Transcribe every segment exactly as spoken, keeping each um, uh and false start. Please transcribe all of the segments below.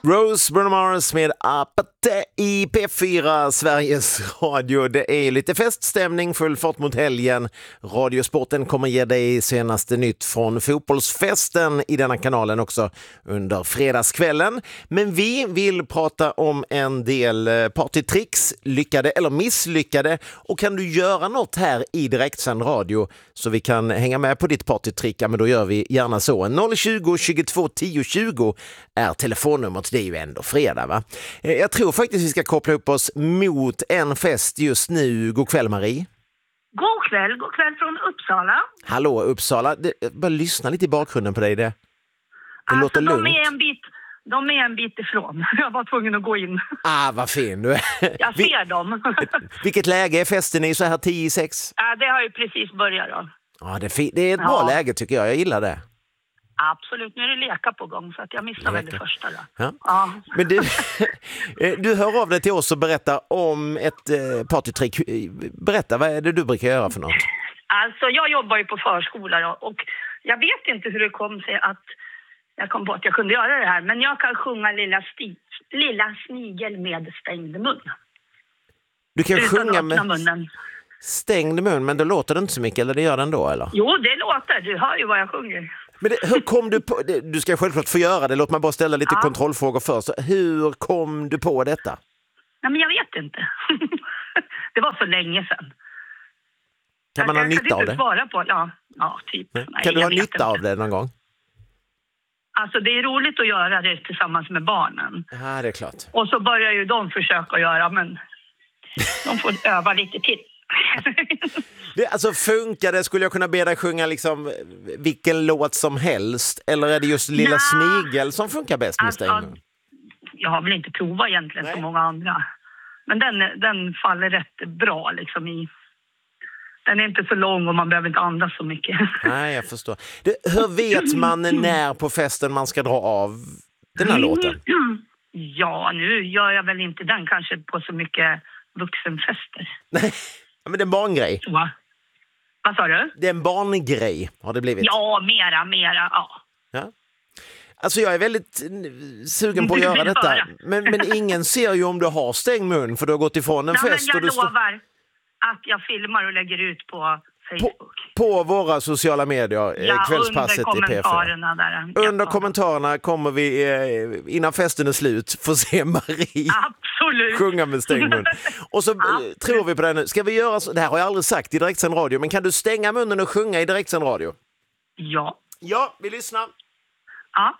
Rose, Bruno Mars med Apate i P fyra, Sveriges Radio. Det är lite feststämning, full fart mot helgen. Radiosporten kommer ge dig senaste nytt från fotbollsfesten i denna kanalen också under fredagskvällen. Men vi vill prata om en del partytricks, lyckade eller misslyckade. Och kan du göra något här i direktsänd radio så vi kan hänga med på ditt partytrick, ja, men då gör vi gärna så. noll tjugo, tjugotvå, tio, tjugo är telefonnumret. Det är ju ändå fredag, va? Jag tror faktiskt vi ska koppla upp oss mot en fest just nu. God kväll, Marie. God kväll, god kväll från Uppsala. Hallå Uppsala, det, bara lyssna lite i bakgrunden på dig. Det, det alltså, låter de lugnt. Är en bit, de är en bit ifrån. Jag var tvungen att gå in. Ah, vad fin du är. Jag ser dem. Vilket läge är festen i så här tio i sex? Ja, det har ju precis börjat då. Ja, det är, fi- det är ett bra Ja. läge tycker jag. Jag gillar det. Absolut, nu är det leka på gång så att jag missar väl det första då. Ja. Ja. Men du, du hör av dig till oss och berättar om ett eh, partytrick. Berätta, vad är det du brukar göra för något? Alltså, jag jobbar ju på förskola då, och jag vet inte hur det kom sig att jag kom på att jag kunde göra det här. Men jag kan sjunga Lilla, sti- lilla snigel med stängd mun. Du kan Utan sjunga att med öppna munnen. stängd mun, men då låter det inte så mycket, eller det gör den då, eller? Jo, det låter. Du hör ju vad jag sjunger. Men det, hur kom du på det? Du ska självklart få göra det. Låt mig bara ställa lite Ja. kontrollfrågor först. Hur kom du på detta? Nej, men jag vet inte. Det var så länge sedan. Kan man ha jag nytta kan av inte det? svara på. Ja, ja typ. Nej, Kan du jag ha vet nytta inte. av det någon gång? Alltså, det är roligt att göra det tillsammans med barnen. Ja, det är klart. Och så börjar ju de försöka göra, men de får öva lite till. Det, alltså funkar det? Skulle jag kunna be dig sjunga liksom vilken låt som helst? Eller är det just Lilla Nja. snigel som funkar bäst med Alltså, stängd mun? jag har väl inte provat egentligen Nej. som många andra. Men den, den faller rätt bra liksom i... Den är inte så lång och man behöver inte andas så mycket. Nej, jag förstår. Det, hur vet man när på festen man ska dra av den här låten? Ja, nu gör jag väl inte den kanske på så mycket vuxenfester. Nej, men det är en barngrej. Så. Vad sa du? Det är en barngrej, har det blivit. Ja, mera, mera, ja. Ja. Alltså jag är väldigt sugen på att Du göra vill detta. höra. Men, men ingen ser ju om du har stängd mun, för du har gått ifrån en Nej, men fest. jag Och du står lovar att jag filmar och lägger ut på på, Facebook. på våra sociala medier, eh, Ja, kvällspasset under i P fyra. kommentarerna där. Under Ja. kommentarerna kommer vi, eh, innan festen är slut, få se Marie Absolut. sjunga med stängd mun. Och så eh, Absolut. tror vi på det nu. Ska vi göra så? Det här har jag aldrig sagt i direktsänd radio, men kan du stänga munnen och sjunga i direktsänd radio? Ja. Ja, vi lyssnar. Ja.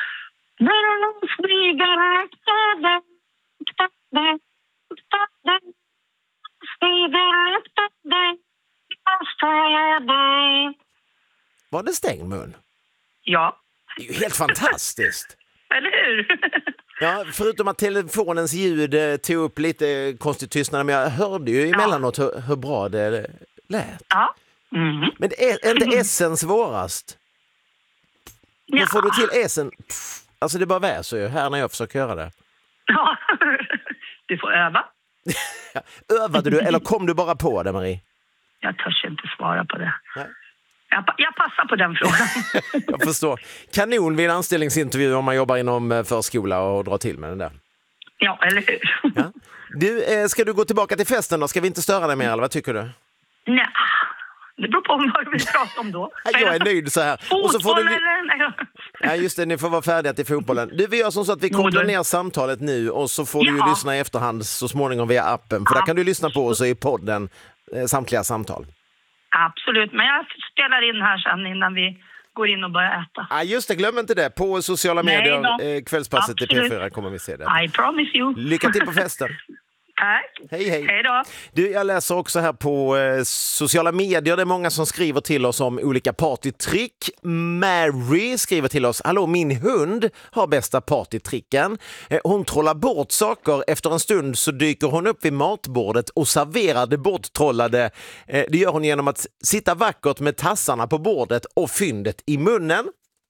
Var det stängd mun? Ja. Det är ju helt fantastiskt. Eller hur? Ja, förutom att telefonens ljud eh, tog upp lite konstigt tystnad, men jag hörde ju emellanåt hur, hur bra det lät. Ja. Mm. Men det är är inte essen svårast? Hur Ja. får du till essen? Pff, alltså det bara väser ju här när jag försöker göra det. Ja. Du får öva. Ja. Övade du eller kom du bara på det, Marie? Jag törs inte svara på det. Nej. Jag, pa- jag passar på den frågan. Jag förstår. Kanon vid en anställningsintervju om man jobbar inom eh, förskola och drar till med den där. Ja, eller hur? Ja. Du, eh, ska du gå tillbaka till festen då? Ska vi inte störa dig mer, eller vad tycker du? Nej. Det beror på vad du vill prata om då. Jag är nöjd så här. Och så får Fotboll du... eller? Nej. Ja, just det, ni får vara färdiga till fotbollen. Du, vi gör som så att vi kopplar du. ner samtalet nu och så får du ju Ja. lyssna i efterhand så småningom via appen. För Ja. där kan du lyssna på oss i podden, eh, samtliga samtal. Absolut, men jag spelar in här sen innan vi går in och börjar äta. Ja, just det, glöm inte det. På sociala Nej medier, då. eh, kvällspasset i P Absolut. fyra kommer vi se det. I promise you. Lycka till på festen. Tack. Hej, hej. Hej då. Du, jag läser också här på eh, sociala medier. Det är många som skriver till oss om olika partytrick. Mary skriver till oss: hallå, min hund har bästa partytricken. Eh, hon trollar bort saker. Efter en stund så dyker hon upp vid matbordet och serverar det borttrollade. Eh, det gör hon genom att sitta vackert med tassarna på bordet och fyndet i munnen.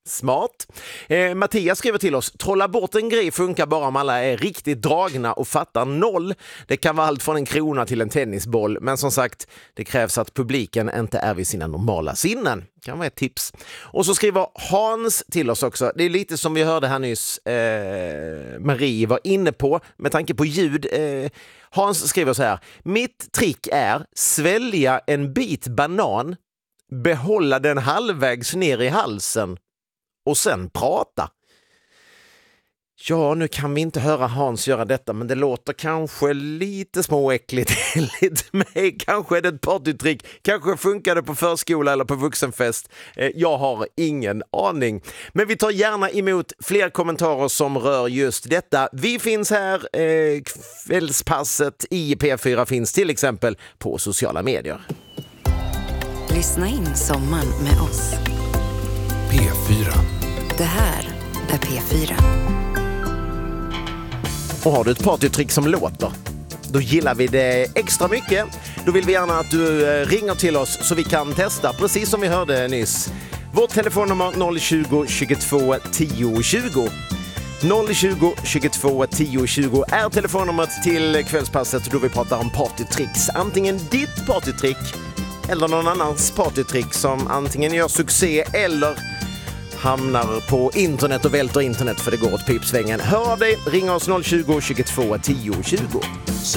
Smart. Eh, Mattias skriver till oss: trolla bort en grej funkar bara om alla är riktigt dragna och fattar noll. Det kan vara allt från en krona till en tennisboll, men som sagt, det krävs att publiken inte är vid sina normala sinnen. Kan vara ett tips. Och så skriver Hans till oss också. Det är lite som vi hörde här nyss, eh, Marie var inne på med tanke på ljud. Eh, Hans skriver så här: mitt trick är svälja en bit banan, behålla den halvvägs ner i halsen och sen prata. Ja, nu kan vi inte höra Hans göra detta, men det låter kanske lite småäckligt enligt mig. Kanske är det ett partytrick, kanske funkar det på förskola eller på vuxenfest. Jag har ingen aning. Men vi tar gärna emot fler kommentarer som rör just detta. Vi finns här, kvällspasset i P fyra finns till exempel på sociala medier. Lyssna in sommaren med oss. P fyra. Det här är P fyra. Och har du ett partytrick som låter, då gillar vi det extra mycket. Då vill vi gärna att du ringer till oss så vi kan testa, precis som vi hörde nyss. Vårt telefonnummer noll tjugo, tjugotvå, tio tjugo. noll tjugo, tjugotvå, tio tjugo är telefonnumret till kvällspasset då vi pratar om partytricks. Antingen ditt partytrick eller någon annans partytrick som antingen gör succé eller hamnar på internet och välter internet för det går åt pipsvängen. Hör av dig, ring oss noll tjugo, tjugotvå, tio tjugo.